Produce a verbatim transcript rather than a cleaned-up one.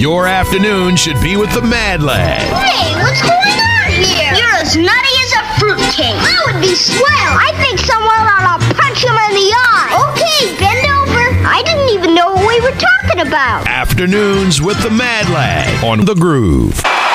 Your afternoon should be with the Mad Lad. Hey, what's going on here? You're as nutty as a fruitcake. That would be swell. I think someone ought to punch him in the eye. Okay, bend over. I didn't even know what we were talking about. Afternoons with the Mad Lad on The Groove.